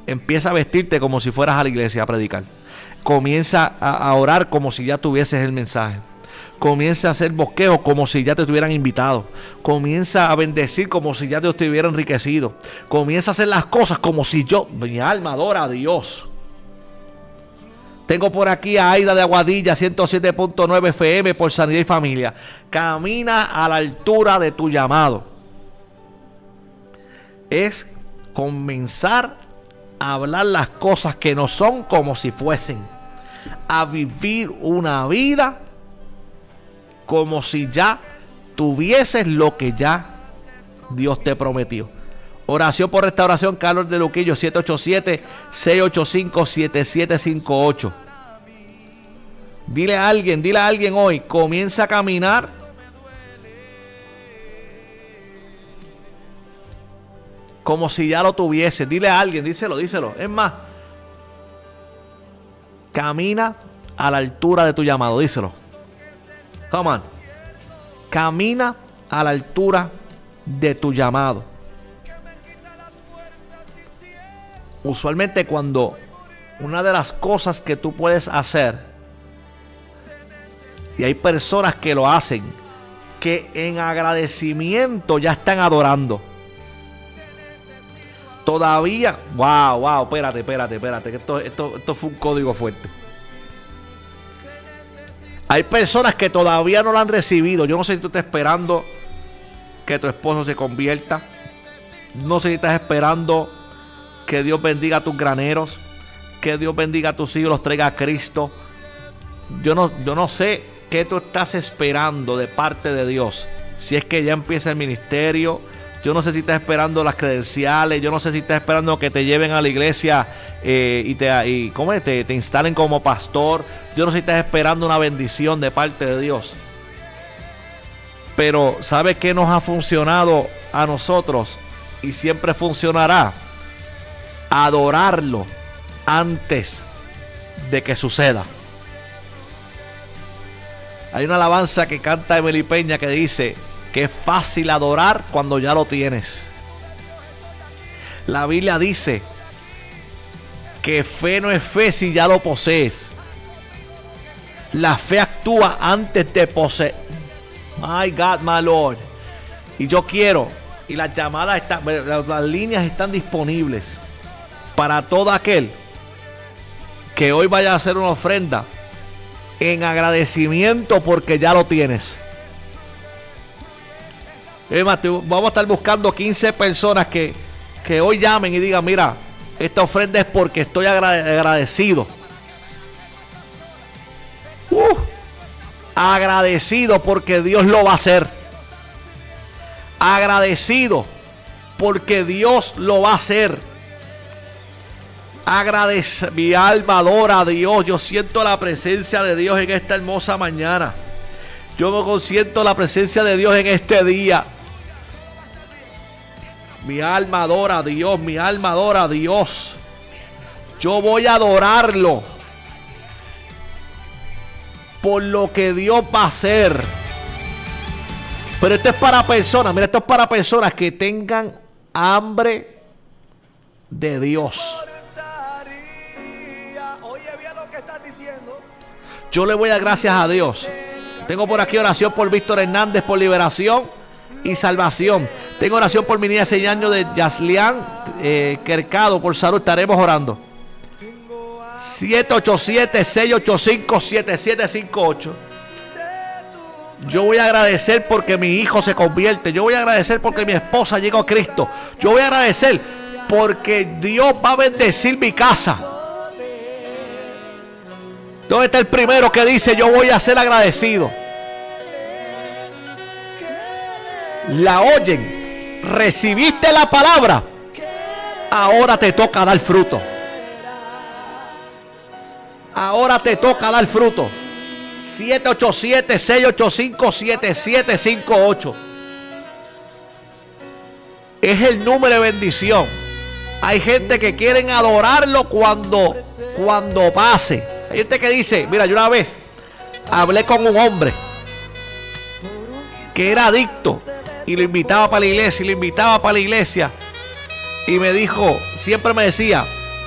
empieza a vestirte como si fueras a la iglesia a predicar. Comienza a orar como si ya tuvieses el mensaje. Comienza a hacer bosquejos como si ya te tuvieran invitado. Comienza a bendecir como si ya te estuviera enriquecido. Comienza a hacer las cosas como si mi alma adora a Dios. Tengo por aquí a Aida de Aguadilla, 107.9 FM por Sanidad y Familia. Camina a la altura de tu llamado. Es comenzar a hablar las cosas que no son como si fuesen. A vivir una vida como si ya tuvieses lo que ya Dios te prometió. Oración por restauración, Carlos de Luquillo, 787-685-7758. Dile a alguien hoy, comienza a caminar como si ya lo tuviese. Dile a alguien, díselo. Es más, camina a la altura de tu llamado, díselo. Come on. Camina a la altura de tu llamado. Usualmente cuando una de las cosas que tú puedes hacer, y hay personas que lo hacen, que en agradecimiento ya están adorando. Todavía, wow, espérate, que esto fue un código fuerte. Hay personas que todavía no lo han recibido. Yo no sé si tú estás esperando que tu esposo se convierta. No sé si estás esperando que Dios bendiga a tus graneros, que Dios bendiga a tus hijos, los traiga a Cristo. Yo no sé qué tú estás esperando de parte de Dios. Si es que ya empieza el ministerio. Yo no sé si estás esperando las credenciales. Yo no sé si estás esperando que te lleven a la iglesia y te instalen como pastor. Yo no sé si estás esperando una bendición de parte de Dios. Pero ¿sabes qué nos ha funcionado a nosotros? Y siempre funcionará. Adorarlo antes de que suceda. Hay una alabanza que canta Emily Peña que dice que es fácil adorar cuando ya lo tienes. La Biblia dice que fe no es fe si ya lo posees. La fe actúa antes de poseer. My God, my Lord. Y yo quiero, y las llamadas están, las líneas están disponibles para todo aquel que hoy vaya a hacer una ofrenda en agradecimiento porque ya lo tienes. Vamos a estar buscando 15 personas que hoy llamen y digan: mira, esta ofrenda es porque estoy agradecido. Agradecido porque Dios lo va a hacer. Agradecido porque Dios lo va a hacer. Mi alma adora a Dios. Yo siento la presencia de Dios en esta hermosa mañana. Yo me consiento la presencia de Dios en este día. Mi alma adora a Dios. Mi alma adora a Dios. Yo voy a adorarlo por lo que Dios va a hacer. Pero esto es para personas. Mira, esto es para personas que tengan hambre de Dios. Yo le voy a dar gracias a Dios. Tengo por aquí oración por Víctor Hernández por liberación y salvación. Tengo oración por mi niña de 6 años de Yaslián Quercado por salud. Estaremos orando. 787-685-7758. Yo voy a agradecer porque mi hijo se convierte. Yo voy a agradecer porque mi esposa llegó a Cristo. Yo voy a agradecer porque Dios va a bendecir mi casa. ¿Dónde está el primero que dice: yo voy a ser agradecido? La oyen. Recibiste la palabra. Ahora te toca dar fruto. Ahora te toca dar fruto. 787-685-7758. Es el número de bendición. Hay gente que quieren adorarlo cuando pase. Hay gente que dice: mira, yo una vez hablé con un hombre que era adicto y lo invitaba para la iglesia y me dijo, siempre me decía: